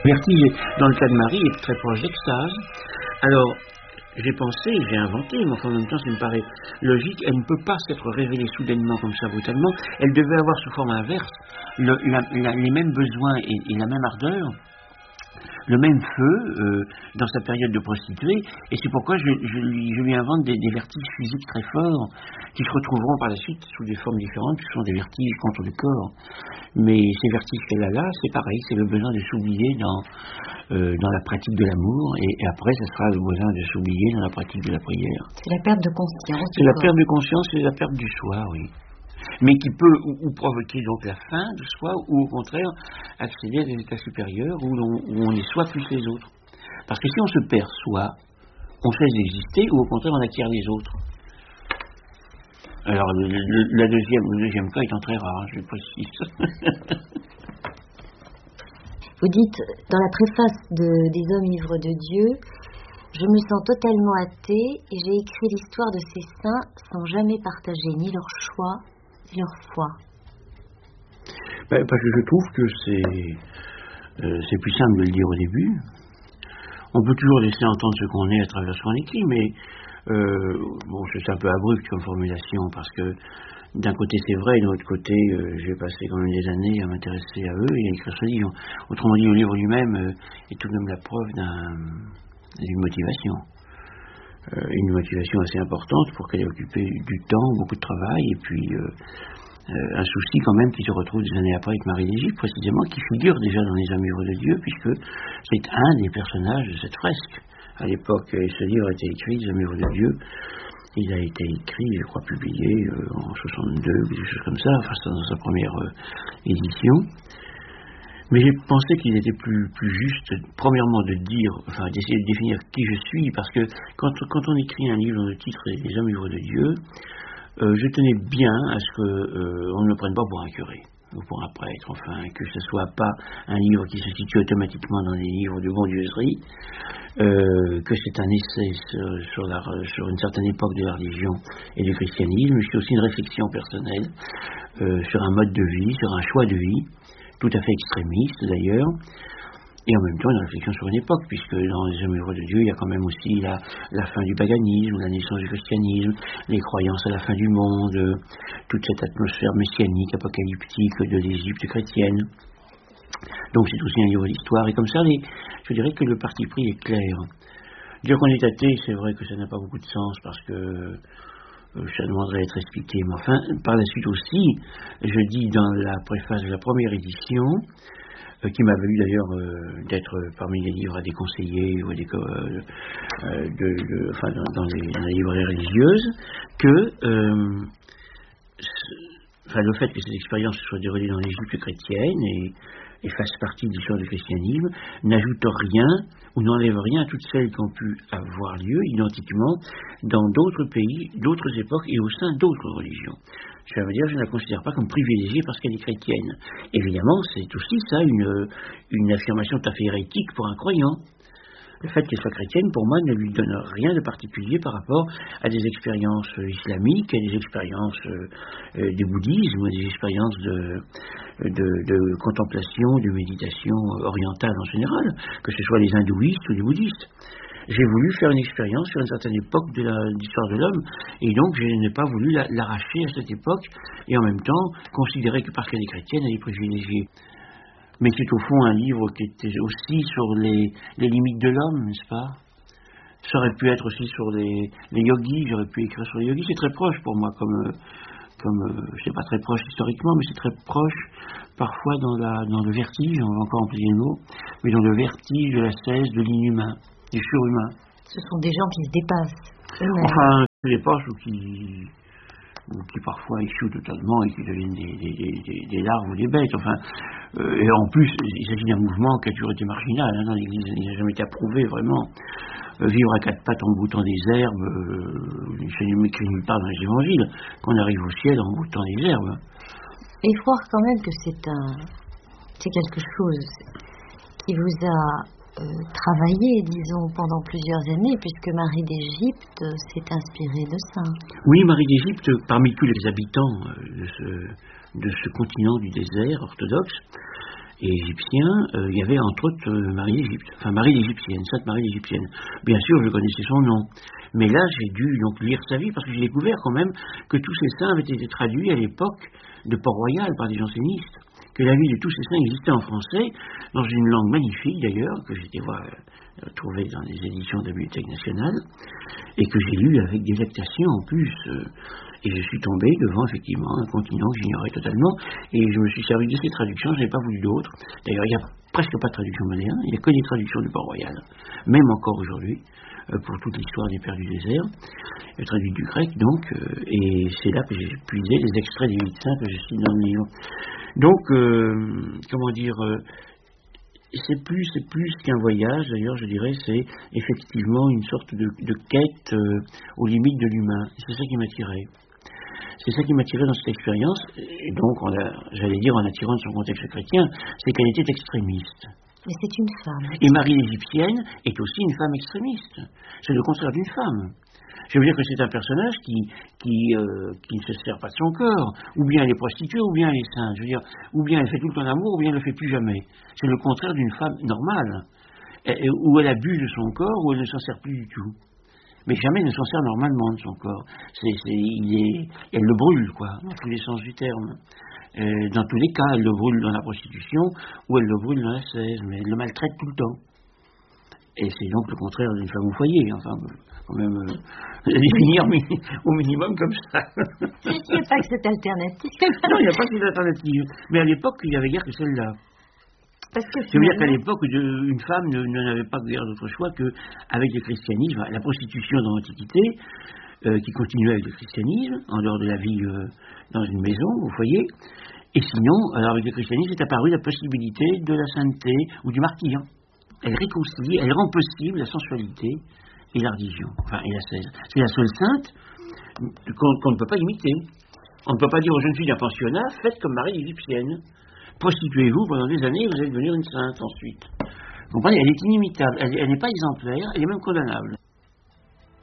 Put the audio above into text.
Le vertige, dans le cas de Marie, est très proche d'extase. Alors, j'ai pensé, j'ai inventé, mais enfin, en même temps, ça me paraît logique. Elle ne peut pas s'être révélée soudainement comme ça, brutalement. Elle devait avoir sous forme inverse les mêmes besoins et la même ardeur, le même feu dans sa période de prostituée, et c'est pourquoi je lui invente des vertiges physiques très forts qui se retrouveront par la suite sous des formes différentes, qui sont des vertiges contre le corps. Mais ces vertiges qu'elle a là, c'est pareil, c'est le besoin de s'oublier dans la pratique de l'amour, et après, ce sera le besoin de s'oublier dans la pratique de la prière. C'est la perte de conscience. C'est la perte de conscience, c'est la perte du soi, oui. Mais qui peut ou provoquer donc la fin de soi, ou au contraire accéder à des états supérieurs où on est soi plus les autres. Parce que si on se perd soi, on cesse d'exister, ou au contraire on acquiert les autres. Alors le deuxième cas étant très rare, je précise. Vous dites dans la préface des Hommes ivres de Dieu: je me sens totalement athée et j'ai écrit l'histoire de ces saints sans jamais partager ni leur choix ni leur foi. Parce que je trouve que c'est plus simple de le dire au début. On peut toujours laisser entendre ce qu'on est à travers ce qu'on écrit, mais c'est un peu abrupt comme formulation, parce que d'un côté c'est vrai, et de l'autre côté j'ai passé quand même des années à m'intéresser à eux et à écrire ce livre. Autrement dit, le livre lui-même est tout de même la preuve d'une motivation. Une motivation assez importante pour qu'elle ait occupé du temps, beaucoup de travail, et puis un souci quand même qui se retrouve des années après avec Marie d'Égypte, précisément, qui figure déjà dans les Hommes ivres de Dieu, puisque c'est un des personnages de cette fresque. À l'époque, ce livre a été écrit, les Hommes ivres de Dieu. Il a été écrit, je crois, publié en 62, quelque chose comme ça, enfin dans sa première édition. Mais j'ai pensé qu'il était plus juste, premièrement, d'essayer de définir qui je suis, parce que quand on écrit un livre dont le titre est Les Hommes ivres de Dieu, je tenais bien à ce qu'on ne me prenne pas pour un curé ou pour un prêtre, enfin, que ce soit pas un livre qui se situe automatiquement dans les livres de bondieuserie, que c'est un essai sur une certaine époque de la religion et du christianisme, c'est aussi une réflexion personnelle sur un mode de vie, sur un choix de vie, tout à fait extrémiste d'ailleurs, et en même temps une réflexion sur une époque, puisque dans les Hommes ivres de Dieu, il y a quand même aussi la fin du paganisme, la naissance du christianisme, les croyances à la fin du monde, toute cette atmosphère messianique, apocalyptique de l'Égypte chrétienne. Donc c'est aussi un livre d'histoire, et comme ça, je dirais que le parti pris est clair. Dire qu'on est athée, c'est vrai que ça n'a pas beaucoup de sens, parce que ça demanderait à être expliqué. Mais enfin, par la suite aussi, je dis dans la préface de la première édition, qui m'a valu d'ailleurs d'être parmi les livres à déconseiller ou dans les librairies religieuses, que le fait que cette expérience soit déroulée dans l'Égypte chrétienne et fasse partie de l'histoire du christianisme n'ajoute rien ou n'enlève rien à toutes celles qui ont pu avoir lieu identiquement dans d'autres pays, d'autres époques et au sein d'autres religions. Ça veut dire que je ne la considère pas comme privilégiée parce qu'elle est chrétienne. Évidemment, c'est aussi ça une affirmation tout à fait hérétique pour un croyant. Le fait qu'elle soit chrétienne, pour moi, ne lui donne rien de particulier par rapport à des expériences islamiques, à des expériences du bouddhisme, à des expériences de contemplation, de méditation orientale en général, que ce soit les hindouistes ou les bouddhistes. J'ai voulu faire une expérience sur une certaine époque de l'histoire de l'homme, et donc je n'ai pas voulu l'arracher à cette époque, et en même temps considérer que parce qu'elle est chrétienne, elle est privilégiée. Mais c'est au fond un livre qui était aussi sur les limites de l'homme, n'est-ce pas? Ça aurait pu être aussi sur les yogis, j'aurais pu écrire sur les yogis, c'est très proche pour moi, comme c'est pas très proche historiquement, mais c'est très proche parfois dans le vertige, on va encore employer le mot, mais dans le vertige de l'ascèse, de l'inhumain, du surhumain. Ce sont des gens qui se dépassent eux-mêmes. Enfin, qui se dépassent ou qui parfois échouent totalement et qui deviennent des larves ou des bêtes. Enfin, et en plus, il s'agit d'un mouvement qui a toujours été marginal. Dans l'Église, il n'a jamais été approuvé vraiment. Vivre à quatre pattes en boutant des herbes, c'est écrit nulle part dans les évangiles, qu'on arrive au ciel en boutant des herbes. Et il faut croire quand même que c'est quelque chose qui vous a travaillé, disons, pendant plusieurs années, puisque Marie d'Égypte s'est inspirée de ça. Oui, Marie d'Égypte, parmi tous les habitants de ce continent du désert orthodoxe, et égyptien, il y avait entre autres Marie d'Égypte, enfin Marie l'Égyptienne, Sainte Marie l'Égyptienne. Bien sûr, je connaissais son nom. Mais là, j'ai dû donc lire sa vie, parce que j'ai découvert quand même que tous ces saints avaient été traduits à l'époque de Port-Royal par des jansénistes, que la vie de tous ces saints existait en français, dans une langue magnifique d'ailleurs, que j'étais trouver dans les éditions de la Bibliothèque nationale, et que j'ai lu avec délectation en plus. Et je suis tombé devant effectivement un continent que j'ignorais totalement, et je me suis servi de ces traductions, je n'ai pas voulu d'autres. D'ailleurs, il n'y a presque pas de traduction moderne, il n'y a que des traductions du Port-Royal, même encore aujourd'hui, pour toute l'histoire des Pères du désert, traduit du grec donc, et c'est là que j'ai puisé les extraits des 8 saints que je cite dans le livre. Donc, comment dire, c'est plus qu'un voyage, d'ailleurs je dirais, c'est effectivement une sorte de quête aux limites de l'humain. C'est ça qui m'a tiré. C'est ça qui m'a tiré dans cette expérience, et donc, j'allais dire en attirant de son contexte chrétien, c'est qu'elle était extrémiste. Mais c'est une femme. Et Marie l'Égyptienne est aussi une femme extrémiste. C'est le contraire d'une femme. Je veux dire que c'est un personnage qui ne se sert pas de son corps. Ou bien elle est prostituée, ou bien elle est sainte. Je veux dire, ou bien elle fait tout le temps l'amour, ou bien elle ne le fait plus jamais. C'est le contraire d'une femme normale, où elle abuse de son corps, ou elle ne s'en sert plus du tout. Mais jamais elle ne s'en sert normalement de son corps. Elle le brûle, quoi, dans tous les sens du terme. Dans tous les cas, elle le brûle dans la prostitution, ou elle le brûle dans la scèse, mais elle le maltraite tout le temps. Et c'est donc le contraire d'une femme au foyer, enfin, quand même, définir au minimum comme ça. Il n'y a pas que cette alternative. Non, il n'y a pas que cette alternative. Mais à l'époque, il n'y avait guère que celle-là. Parce que je veux dire qu'à l'époque, une femme n'avait pas guère d'autre choix qu'avec le christianisme, la prostitution dans l'Antiquité, qui continuait avec le christianisme, en dehors de la vie dans une maison, au foyer. Et sinon, alors avec le christianisme est apparue la possibilité de la sainteté ou du martyre. Elle réconcilie, elle rend possible la sensualité et la religion, enfin, et la scèse. C'est la seule sainte qu'on ne peut pas imiter. On ne peut pas dire aux jeunes filles d'un pensionnat, faites comme Marie l'Égyptienne. Prostituez-vous pendant des années, vous allez devenir une sainte ensuite. Vous comprenez, elle est inimitable, elle n'est pas exemplaire, elle est même condamnable.